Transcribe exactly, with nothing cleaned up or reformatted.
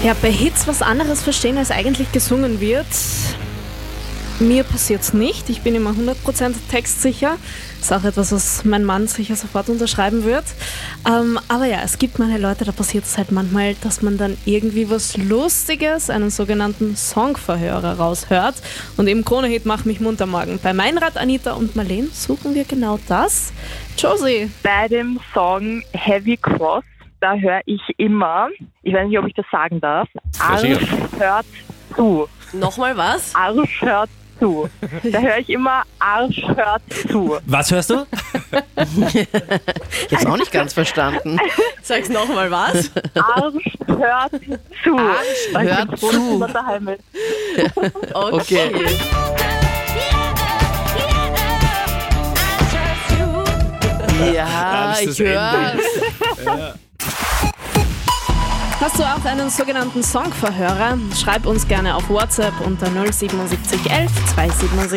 Ja, bei Hits was anderes verstehen, als eigentlich gesungen wird. Mir passiert's nicht. Ich bin immer hundert Prozent textsicher. Das ist auch etwas, was mein Mann sicher sofort unterschreiben wird. Ähm, aber ja, es gibt meine Leute, da passiert es halt manchmal, dass man dann irgendwie was Lustiges, einen sogenannten Songverhörer raushört. Und im Krone-Hit Mach mich munter morgen. Bei Meinrad, Anita und Marlene suchen wir genau das. Josie. Bei dem Song Heavy Cross, da höre ich immer, ich weiß nicht, ob ich das sagen darf, Arsch hört zu. Nochmal was? Arsch hört zu. Da höre ich immer Arsch hört zu. Was hörst du? Ich hab's auch nicht ganz verstanden. Sag's nochmal was? Arsch hört zu. Arsch Weil ich hört bin froh, dass zu. jemand daheim ist. Okay. Ja, Das ich ist das hör's. Hast du auch einen sogenannten Songverhörer? Schreib uns gerne auf WhatsApp unter null sieben sieben eins eins zwei sieben sieben.